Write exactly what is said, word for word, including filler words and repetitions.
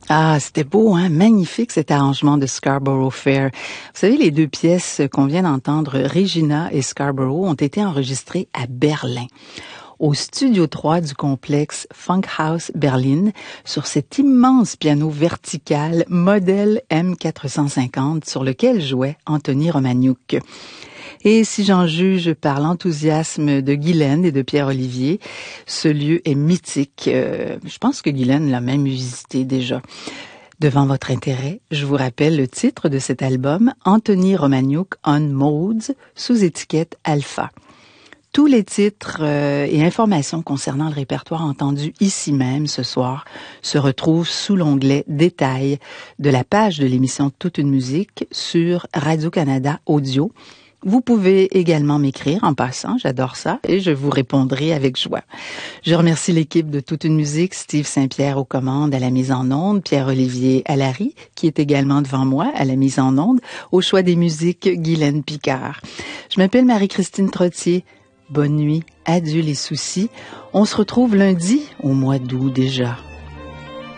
Ah, c'était beau, hein? Magnifique cet arrangement de Scarborough Fair. Vous savez, les deux pièces qu'on vient d'entendre, Regina et Scarborough, ont été enregistrées à Berlin, au studio trois du complexe Funkhaus Berlin, sur cet immense piano vertical modèle M quatre cent cinquante sur lequel jouait Anthony Romagnoc. Et si j'en juge par l'enthousiasme de Guylaine et de Pierre-Olivier, ce lieu est mythique. Euh, je pense que Guylaine l'a même visité déjà. Devant votre intérêt, je vous rappelle le titre de cet album, Anthony Romagnoc on Modes, sous étiquette Alpha. Tous les titres euh, et informations concernant le répertoire entendu ici même ce soir se retrouvent sous l'onglet Détails de la page de l'émission Toute une musique sur Radio-Canada Audio. Vous pouvez également m'écrire en passant, j'adore ça, et je vous répondrai avec joie. Je remercie l'équipe de Toute une musique, Steve Saint-Pierre aux commandes à la mise en onde, Pierre-Olivier Allary, qui est également devant moi à la mise en onde, au choix des musiques, Guylaine Picard. Je m'appelle Marie-Christine Trottier. Bonne nuit, adieu les soucis. On se retrouve lundi au mois d'août déjà.